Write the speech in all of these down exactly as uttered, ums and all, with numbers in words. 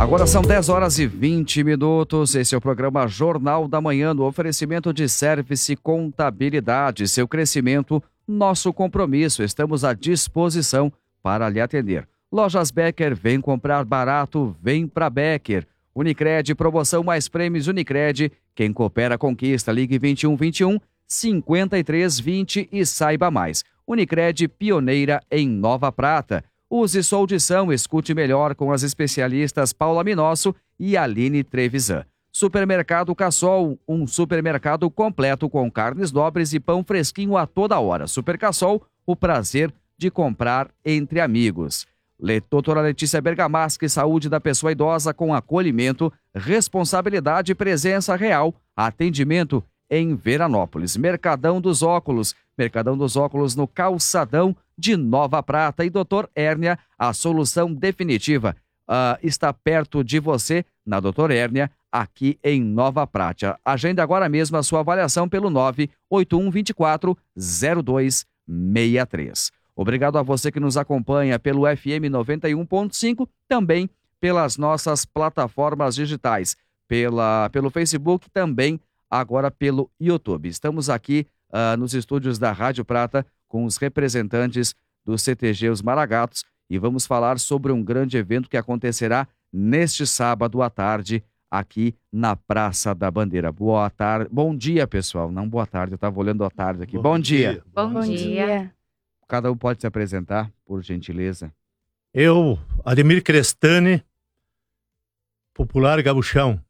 Agora são dez horas e vinte minutos. Esse é o programa Jornal da Manhã, no oferecimento de Service Contabilidade. Seu crescimento, nosso compromisso. Estamos à disposição para lhe atender. Lojas Becker, vem comprar barato, vem pra Becker. Unicred, promoção mais prêmios Unicred. Quem coopera conquista. Ligue vinte e um, vinte e um, cinquenta e três, vinte e saiba mais. Unicred, pioneira em Nova Prata. Use sua audição, escute melhor com as especialistas Paula Minosso e Aline Trevisan. Supermercado Cassol, um supermercado completo com carnes nobres e pão fresquinho a toda hora. Super Cassol, o prazer de comprar entre amigos. Le- Doutora Letícia Bergamaschi, saúde da pessoa idosa com acolhimento, responsabilidade e presença real. Atendimento em Veranópolis. Mercadão dos Óculos. Mercadão dos Óculos no Calçadão de Nova Prata. E doutor Hérnia, a solução definitiva uh, está perto de você, na doutor Hérnia, aqui em Nova Prata. Agende agora mesmo a sua avaliação pelo nove oito um, dois quatro, zero dois seis três. Obrigado a você que nos acompanha pelo F M noventa e um ponto cinco, também pelas nossas plataformas digitais, pela, pelo Facebook, também agora pelo YouTube. Estamos aqui uh, nos estúdios da Rádio Prata com os representantes do C T G Os Maragatos e vamos falar sobre um grande evento que acontecerá neste sábado à tarde aqui na Praça da Bandeira. Boa tarde, bom dia pessoal, não boa tarde, eu estava olhando a tarde aqui. Bom, bom dia. dia. Bom, bom dia. dia. Cada um pode se apresentar, por gentileza. Eu, Ademir Crestani, popular gaúchão.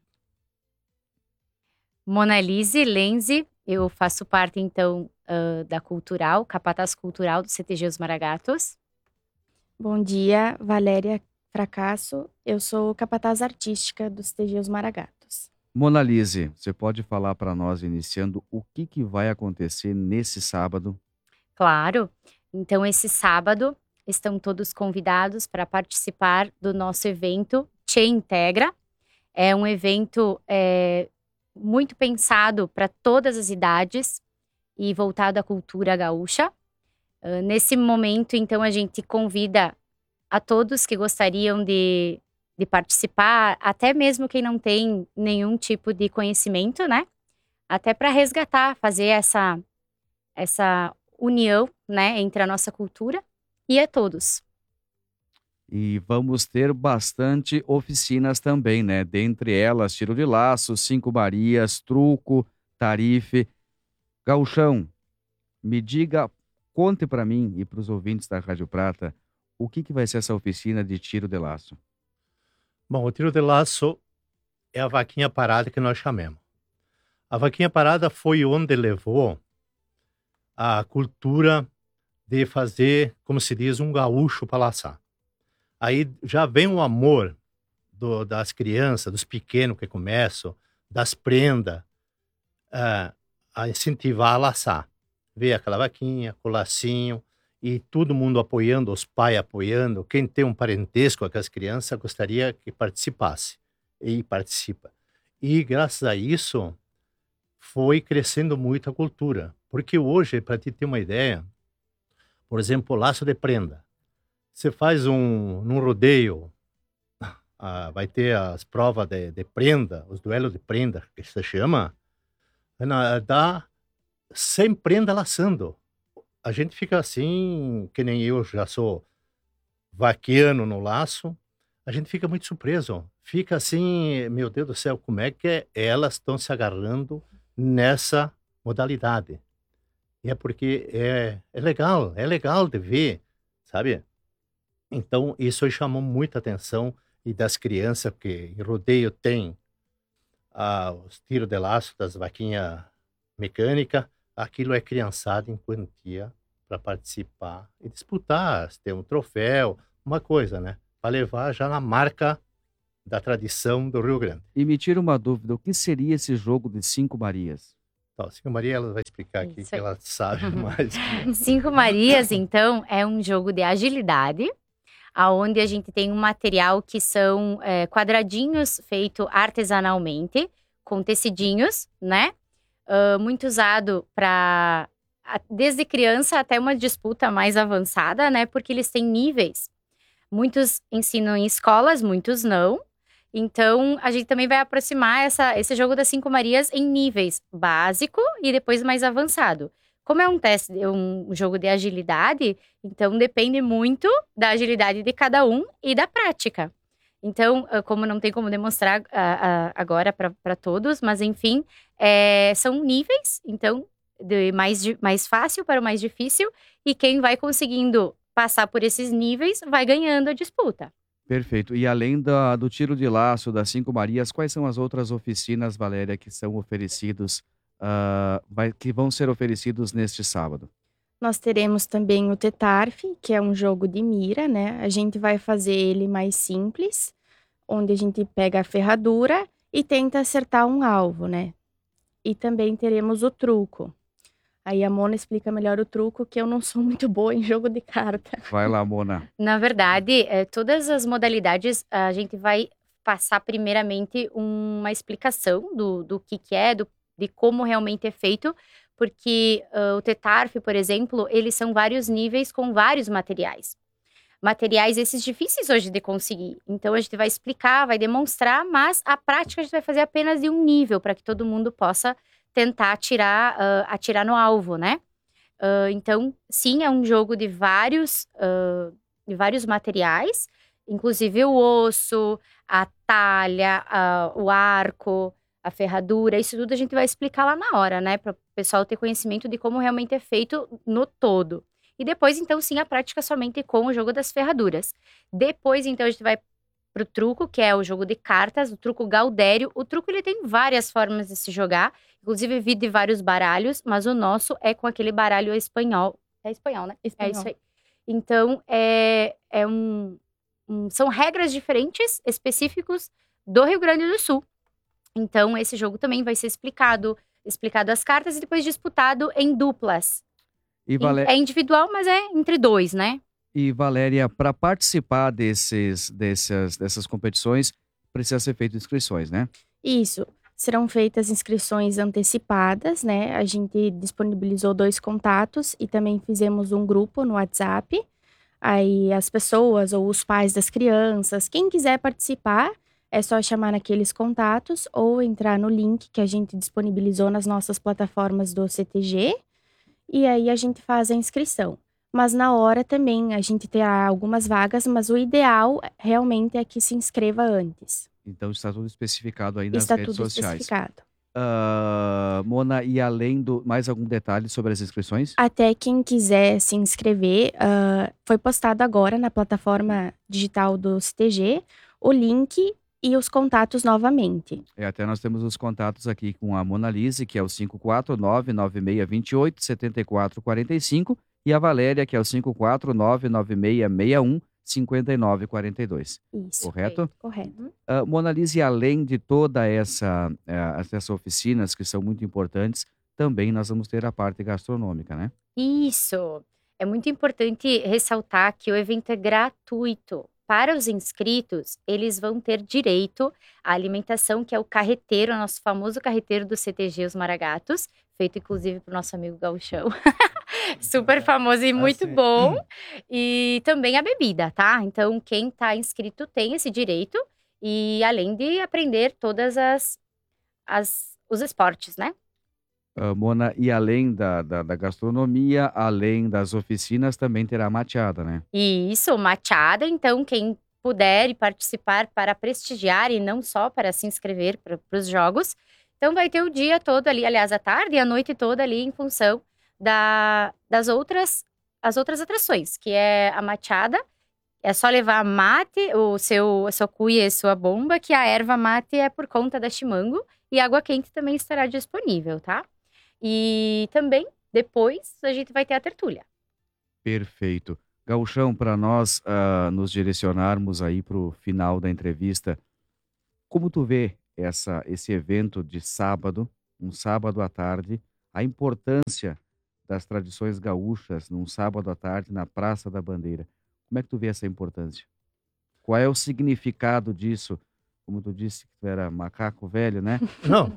Monalise Lenze, eu faço parte, então, uh, da Cultural, Capataz Cultural do C T G Os Maragatos. Bom dia, Valéria Fracasso, eu sou Capataz Artística do C T G Os Maragatos. Monalise, você pode falar para nós, iniciando, o que, que vai acontecer nesse sábado? Claro, então esse sábado estão todos convidados para participar do nosso evento Te Integra. É um evento... É, muito pensado para todas as idades e voltado à cultura gaúcha. Uh, nesse momento, então, a gente convida a todos que gostariam de, de participar, até mesmo quem não tem nenhum tipo de conhecimento, né? Até para resgatar, fazer essa, essa união, né, entre a nossa cultura e a todos. E vamos ter bastante oficinas também, né? Dentre elas, tiro de laço, cinco Marias, truco, tarife. Gauchão, me diga, conte para mim e para os ouvintes da Rádio Prata, o que, que vai ser essa oficina de tiro de laço? Bom, o tiro de laço é a vaquinha parada que nós chamamos. A vaquinha parada foi onde levou a cultura de fazer, como se diz, um gaúcho para laçar. Aí já vem o amor do, das crianças, dos pequenos que começam, das prendas, uh, a incentivar a laçar. Ver aquela vaquinha, com o lacinho, e todo mundo apoiando, os pais apoiando. Quem tem um parentesco com as crianças gostaria que participasse, e participa. E graças a isso, foi crescendo muito a cultura. Porque hoje, para te ter uma ideia, por exemplo, o laço de prenda. Você faz um, num rodeio, ah, vai ter as provas de, de prenda, os duelos de prenda, que se chama, na, dá cem prenda laçando. A gente fica assim, que nem eu já sou vaquiano no laço, a gente fica muito surpreso. Fica assim, meu Deus do céu, como é que elas estão se agarrando nessa modalidade? E é porque é, é legal, é legal de ver, sabe? Então, isso chamou muita atenção e das crianças, porque em rodeio tem ah, os tiros de laço das vaquinhas mecânicas, aquilo é criançada em quantia para participar e disputar, ter um troféu, uma coisa, né? Para levar já na marca da tradição do Rio Grande. E me tira uma dúvida, o que seria esse jogo de cinco Marias? Então, Cinco Maria, ela vai explicar aqui, que ela sabe mais. Cinco Marias, então, é um jogo de agilidade, aonde a gente tem um material que são é, quadradinhos feitos artesanalmente, com tecidinhos, né? Uh, muito usado para, desde criança até uma disputa mais avançada, né? Porque eles têm níveis. Muitos ensinam em escolas, muitos não. Então, a gente também vai aproximar essa, esse jogo das Cinco Marias em níveis básico e depois mais avançado. Como é um teste, um jogo de agilidade, então depende muito da agilidade de cada um e da prática. Então, como não tem como demonstrar uh, uh, agora para todos, mas enfim, é, são níveis, então, de mais, mais fácil para o mais difícil, e quem vai conseguindo passar por esses níveis vai ganhando a disputa. Perfeito. E além da, do tiro de laço das Cinco Marias, quais são as outras oficinas, Valéria, que são oferecidos, uh, vai, que vão ser oferecidos neste sábado? Nós teremos também o Tetarf, que é um jogo de mira, né? A gente vai fazer ele mais simples, onde a gente pega a ferradura e tenta acertar um alvo, né? E também teremos o truco. Aí a Mona explica melhor o truco, que eu não sou muito boa em jogo de carta. Vai lá, Mona. Na verdade, é, todas as modalidades, a gente vai passar primeiramente uma explicação do, do que, que é, do, de como realmente é feito, porque uh, o Tetarf, por exemplo, eles são vários níveis com vários materiais. Materiais esses difíceis hoje de conseguir. Então, a gente vai explicar, vai demonstrar, mas a prática a gente vai fazer apenas de um nível, para que todo mundo possa tentar atirar, uh, atirar no alvo, né? Uh, então, sim, é um jogo de vários, uh, de vários materiais, inclusive o osso, a talha, uh, o arco, a ferradura, isso tudo a gente vai explicar lá na hora, né? Para o pessoal ter conhecimento de como realmente é feito no todo. E depois, então, sim, a prática somente com o jogo das ferraduras. Depois, então, a gente vai pro truco, que é o jogo de cartas, o truco Gaudério. O truco, ele tem várias formas de se jogar, inclusive vi de vários baralhos, mas o nosso é com aquele baralho espanhol. É espanhol, né? Espanhol. É isso aí. Então, é, é um, um, são regras diferentes, específicos do Rio Grande do Sul. Então, esse jogo também vai ser explicado, explicado as cartas e depois disputado em duplas. E Valé... É individual, mas é entre dois, né? E Valéria, para participar desses, dessas, dessas competições, precisa ser feito inscrições, né? Isso. Serão feitas inscrições antecipadas, né? A gente disponibilizou dois contatos e também fizemos um grupo no WhatsApp. Aí as pessoas ou os pais das crianças, quem quiser participar, é só chamar naqueles contatos ou entrar no link que a gente disponibilizou nas nossas plataformas do C T G. E aí a gente faz a inscrição. Mas na hora também a gente terá algumas vagas, mas o ideal realmente é que se inscreva antes. Então está tudo especificado aí nas Está redes tudo sociais. especificado. Uh, Mona, e além do... Mais algum detalhe sobre as inscrições? Até quem quiser se inscrever, uh, foi postado agora na plataforma digital do C T G o link e os contatos novamente. É, até nós temos os contatos aqui com a Mona Lise, que é o cinco quatro nove, nove seis dois oito, sete quatro quatro cinco, e a Valéria, que é o cinco quatro nove, nove seis seis um, cinco nove quatro dois. Isso. Correto? Correto. Uh, Mona Lise, além de toda essa, uh, essas oficinas que são muito importantes, também nós vamos ter a parte gastronômica, né? Isso. É muito importante ressaltar que o evento é gratuito. Para os inscritos, eles vão ter direito à alimentação, que é o carreteiro, o nosso famoso carreteiro do C T G Os Maragatos, feito inclusive para o nosso amigo Gauchão. Super famoso e muito Ah, bom. E também a bebida, tá? Então, quem está inscrito tem esse direito. E além de aprender todas as, as os esportes, né? Uh, Mona, e além da, da, da gastronomia, além das oficinas, também terá mateada, né? Isso, mateada. Então, quem puder participar para prestigiar e não só para se inscrever para os jogos, então vai ter o dia todo ali, aliás, a tarde e a noite toda ali em função da, das outras, as outras atrações, que é a mateada. É só levar mate, o seu, a sua cuia e a sua bomba, que a erva mate é por conta da Chimango, e água quente também estará disponível, tá? E também, depois, a gente vai ter a tertúlia. Perfeito. Gauchão, para nós uh, nos direcionarmos aí para o final da entrevista, como tu vê essa, esse evento de sábado, um sábado à tarde, a importância das tradições gaúchas num sábado à tarde na Praça da Bandeira? Como é que tu vê essa importância? Qual é o significado disso? Como tu disse que tu era macaco velho, né? Não.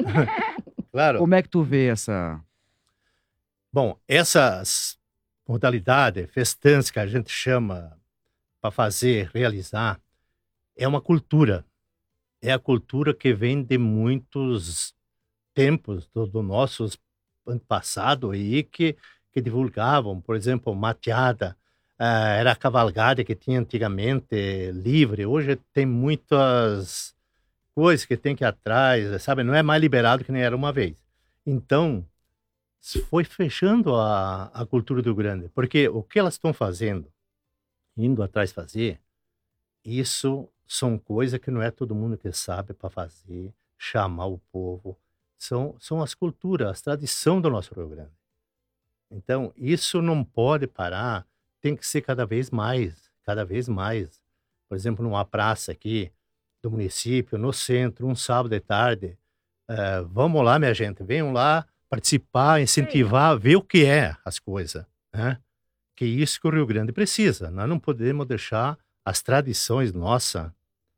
Claro. Como é que tu vê essa... Bom, essas modalidades, festanças que a gente chama para fazer, realizar, é uma cultura. É a cultura que vem de muitos tempos do, do nosso passado aí que, que divulgavam, por exemplo, mateada, ah, era a cavalgada que tinha antigamente livre. Hoje tem muitas coisas que tem que ir atrás, sabe? Não é mais liberado que nem era uma vez. Então, se foi fechando a, a cultura do Rio Grande, porque o que elas estão fazendo, indo atrás fazer, isso são coisas que não é todo mundo que sabe para fazer, chamar o povo. São, são as culturas, as tradições do nosso Rio Grande. Então, isso não pode parar, tem que ser cada vez mais, cada vez mais. Por exemplo, numa praça aqui do município, no centro, um sábado de tarde, eh, vamos lá, minha gente, venham lá participar, incentivar, ver o que é as coisas, né? Que é isso que o Rio Grande precisa. Nós não podemos deixar as tradições nossas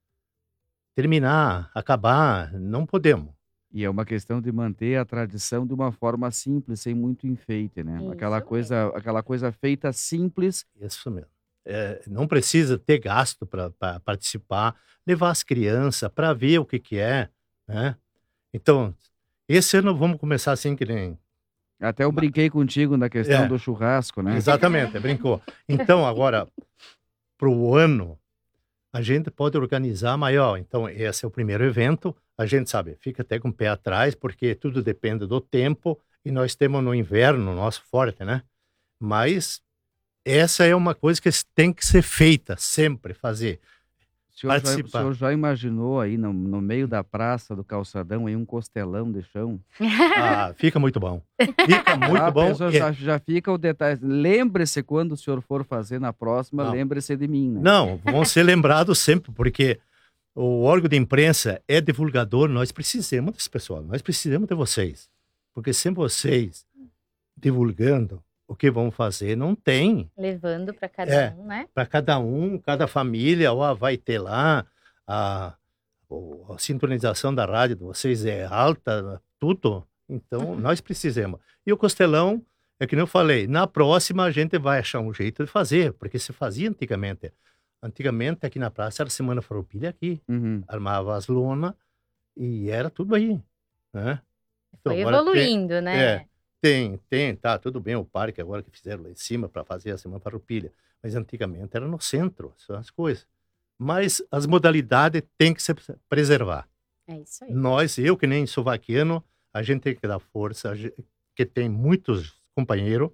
terminar, acabar, não podemos. E é uma questão de manter a tradição de uma forma simples, sem muito enfeite, né? Aquela Isso coisa, aquela coisa feita simples. Isso mesmo. É, não precisa ter gasto para participar, levar as crianças para ver o que que é, né? Então, esse ano vamos começar assim que nem... Até eu brinquei contigo na questão É. do churrasco, né? Exatamente, brincou. Então, agora, para o ano, a gente pode organizar maior. Então, esse é o primeiro evento. A gente sabe, fica até com o pé atrás, porque tudo depende do tempo, e nós temos no inverno nosso forte, né? Mas essa é uma coisa que tem que ser feita, sempre fazer. O senhor, já, o Participar. senhor já imaginou aí no, no meio da praça do calçadão aí um costelão de chão? Ah, fica muito bom. Fica muito a bom. pessoa É, já, já fica o detalhe. Lembre-se quando o senhor for fazer na próxima, Não. lembre-se de mim, né? Não, vão ser lembrados sempre, porque o órgão de imprensa é divulgador, nós precisamos desse pessoal, nós precisamos de vocês. Porque sem vocês divulgando o que vão fazer, não tem. Levando para cada É. um, né? Para cada um, cada família, ó, vai ter lá a, o- a sintonização da rádio de vocês é alta, tudo. Então, nós precisamos. E o costelão, é que nem eu falei, na próxima a gente vai achar um jeito de fazer, porque se fazia antigamente. Antigamente, aqui na praça, era Semana Farroupilha aqui. Uhum. Armava as lonas e era tudo aí, né? Então, Foi agora tem- evoluindo, né? é. Tem, tem, tá, tudo bem o parque agora que fizeram lá em cima para fazer a Semana Farroupilha, mas antigamente era no centro, são as coisas. Mas as modalidades têm que se preservar. É isso aí. Nós, eu que nem sou vaquiano, a gente tem que dar força, a gen- que tem muitos companheiros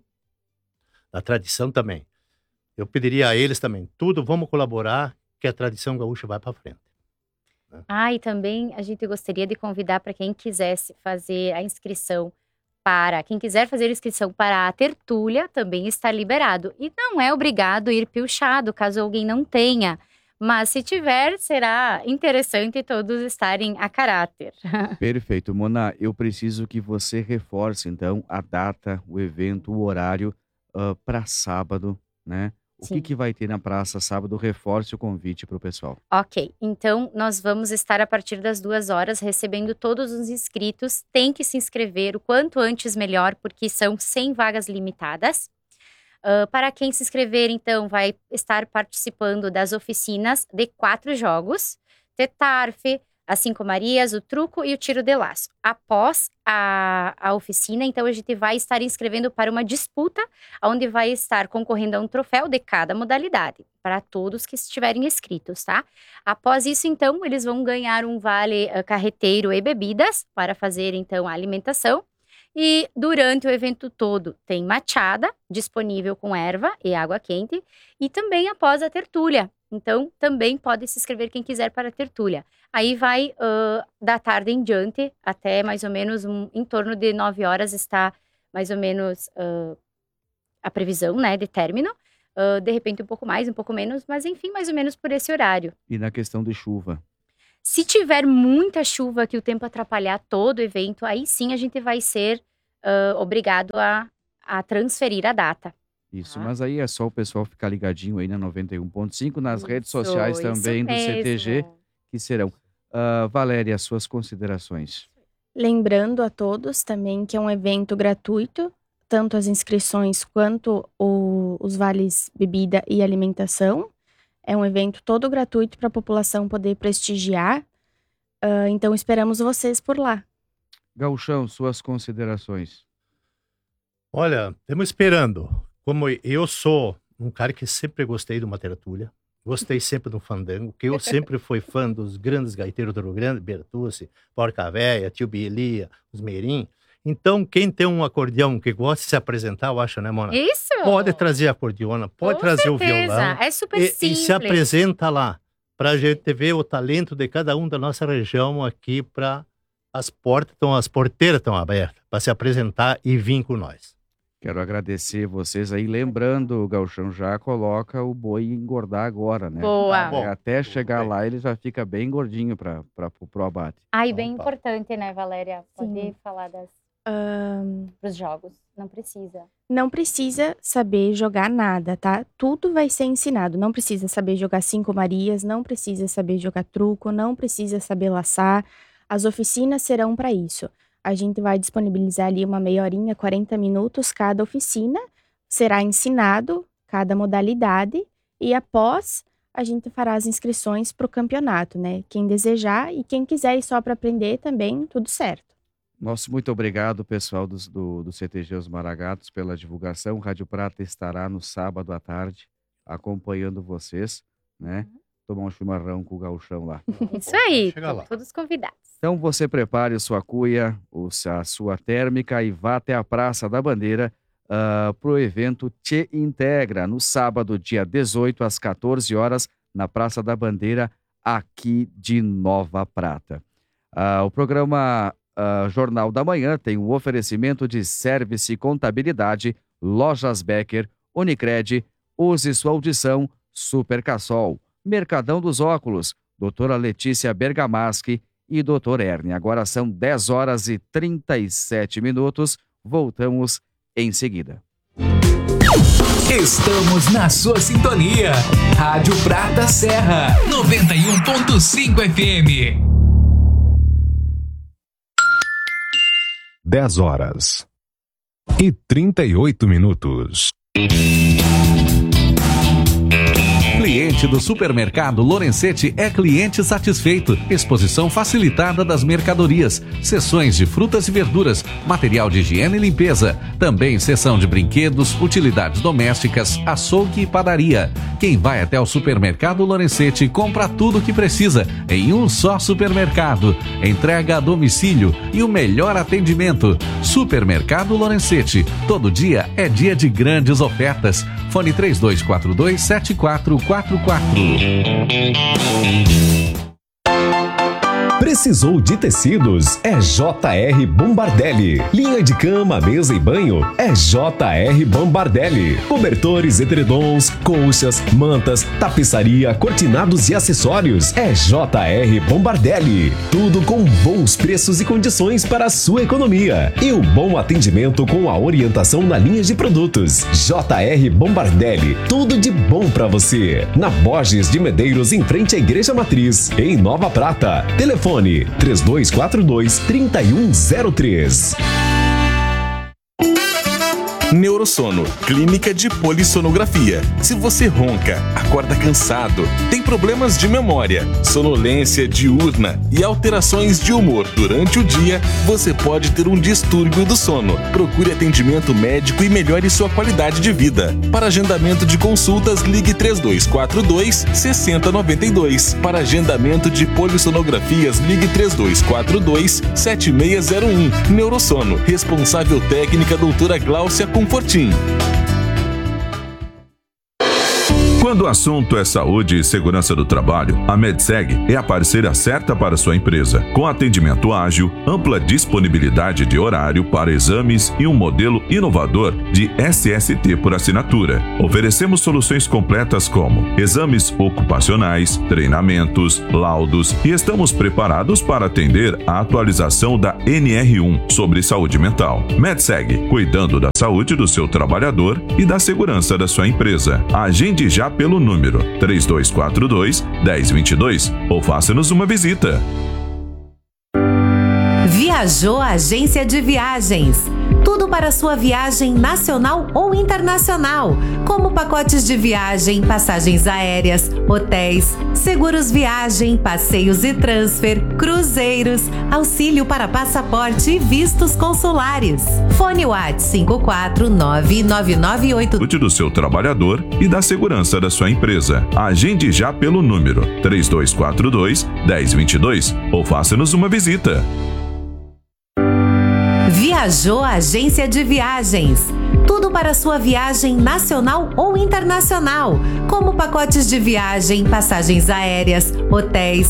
da tradição também. Eu pediria a eles também, tudo, vamos colaborar, que a tradição gaúcha vai para frente. Ah, e também a gente gostaria de convidar para quem quisesse fazer a inscrição para, quem quiser fazer a inscrição para a tertúlia, também está liberado. E não é obrigado ir pilchado, caso alguém não tenha. Mas se tiver, será interessante todos estarem a caráter. Perfeito. Mona, eu preciso que você reforce, então, a data, o evento, o horário para sábado, né? O que, Sim. que vai ter na praça sábado? Reforce o convite para o pessoal. Ok, então nós vamos estar a partir das duas horas recebendo todos os inscritos. Tem que se inscrever o quanto antes melhor, porque são cem vagas limitadas. Ah, para quem se inscrever, então, vai estar participando das oficinas de quatro jogos: Tetarfe, as Cinco Marias, o Truco e o Tiro de Laço. Após a, a oficina, então, a gente vai estar inscrevendo para uma disputa, onde vai estar concorrendo a um troféu de cada modalidade, para todos que estiverem inscritos, tá? Após isso, então, eles vão ganhar um vale ah, carreteiro e bebidas para fazer, então, a alimentação. E durante o evento todo tem machada, disponível com erva e água quente, e também após a tertúlia. Então, também pode se inscrever quem quiser para a tertúlia. Aí vai ah, da tarde em diante, até mais ou menos um- em torno de nove horas está mais ou menos ah, a previsão, né, de término. Ah, de repente um pouco mais, um pouco menos, mas enfim, mais ou menos por esse horário. E na questão de chuva? Se tiver muita chuva que o tempo atrapalhar todo o evento, aí sim a gente vai ser ah, obrigado a, a transferir a data. Isso, Tá. mas aí é só o pessoal ficar ligadinho aí na noventa e um ponto cinco, nas redes Isso, sociais isso também do C T G, mesmo. que serão. Ah, Valéria, suas considerações. Lembrando a todos também que é um evento gratuito, tanto as inscrições quanto o- os vales bebida e alimentação. É um evento todo gratuito para a população poder prestigiar. Uh, então, esperamos vocês por lá. Gauchão, suas considerações. Olha, estamos esperando. Como eu sou um cara que sempre gostei de uma tertúlia, gostei sempre do fandango, que eu sempre fui fã dos grandes gaiteiros do Rio Grande, Bertucci, Porca Véia, Tio Bilia, os Merim. Então, quem tem um acordeão que gosta de se apresentar, eu acho, né, Mona? Isso! Pode trazer a acordeona, pode Com trazer certeza. o violão. É super e, simples. E se apresenta lá, para a gente ver o talento de cada um da nossa região aqui, para as portas, estão, as porteiras estão abertas, para se apresentar e vir com nós. Quero agradecer vocês aí. Lembrando, o Gauchão já coloca o boi engordar agora, né? Boa. Tá bom. Até chegar bem. lá, ele já fica bem gordinho para o abate. Ai, bem Opa. importante, né, Valéria? Pode Sim. falar das, Um, pros jogos. Não precisa. não precisa saber jogar nada, tá? Tudo vai ser ensinado. Não precisa saber jogar cinco Marias, não precisa saber jogar truco, não precisa saber laçar. As oficinas serão para isso. A gente vai disponibilizar ali uma meia horinha, quarenta minutos cada oficina. Será ensinado cada modalidade e após a gente fará as inscrições para o campeonato, né? Quem desejar e quem quiser ir só para aprender também, tudo certo. Nosso muito obrigado, pessoal dos, do, do C T G Os Maragatos, pela divulgação. Rádio Prata estará no sábado à tarde acompanhando vocês, né? Tomar um chimarrão com o Gauchão lá. Isso aí. Chega lá. Todos convidados. Então você prepare sua cuia, o- a sua térmica e vá até a Praça da Bandeira para o evento Te Integra, no sábado, dia dezoito, às quatorze horas, na Praça da Bandeira, aqui de Nova Prata. Ah, o programa ah, Jornal da Manhã tem um oferecimento de Service e Contabilidade, Lojas Becker, Unicred, Use Sua Audição, Super Cassol, Mercadão dos Óculos, doutora Letícia Bergamaschi e doutor Ernie. Agora são dez horas e trinta e sete minutos. Voltamos em seguida. Estamos na sua sintonia. Rádio Prata Serra, noventa e um ponto cinco F M. dez horas e trinta e oito minutos. Cliente do supermercado Lorenzetti é cliente satisfeito. Exposição facilitada das mercadorias, seções de frutas e verduras, material de higiene e limpeza, também seção de brinquedos, utilidades domésticas, açougue e padaria. Quem vai até o supermercado Lorenzetti compra tudo o que precisa em um só supermercado. Entrega a domicílio e o melhor atendimento. Supermercado Lorenzetti. Todo dia é dia de grandes ofertas. Fone três dois quatro dois, sete quatro quatro quatro. Precisou de tecidos? É J R Bombardelli. Linha de cama, mesa e banho? É J R Bombardelli. Cobertores, edredons, colchas, mantas, tapeçaria, cortinados e acessórios? É J R Bombardelli. Tudo com bons preços e condições para a sua economia. E o bom atendimento com a orientação na linha de produtos. J R Bombardelli. Tudo de bom para você. Na Borges de Medeiros, em frente à Igreja Matriz, em Nova Prata. Telefone três dois quatro dois, três um zero três. Neurosono, clínica de polissonografia. Se você ronca, acorda cansado, tem problemas de memória, sonolência diurna e alterações de humor durante o dia, você pode ter um distúrbio do sono. Procure atendimento médico e melhore sua qualidade de vida. Para agendamento de consultas, ligue três dois quatro dois, seis zero nove dois. Para agendamento de polissonografias, ligue três dois quatro dois, sete seis zero um. Neurosono, responsável técnica doutora Gláucia Confortim. Quando o assunto é saúde e segurança do trabalho, a MedSeg é a parceira certa para sua empresa. Com atendimento ágil, ampla disponibilidade de horário para exames e um modelo inovador de S S T por assinatura. Oferecemos soluções completas como exames ocupacionais, treinamentos, laudos e estamos preparados para atender a atualização da N R um sobre saúde mental. MedSeg, cuidando da saúde do seu trabalhador e da segurança da sua empresa. Agende já pelo número três dois quatro dois, um zero dois dois ou faça-nos uma visita. Viajou a agência de viagens. Tudo Tudo para sua viagem nacional ou internacional, como pacotes de viagem, passagens aéreas, hotéis, seguros viagem, passeios e transfer, cruzeiros, auxílio para passaporte e vistos consulares. Fone WhatsApp cinco quatro nove nove nove oito. Saúde do seu trabalhador e da segurança da sua empresa. Agende já pelo número três dois quatro dois, um zero dois dois ou faça-nos uma visita. Viajou a Agência de Viagens. Tudo para sua viagem nacional ou internacional, como pacotes de viagem, passagens aéreas, hotéis,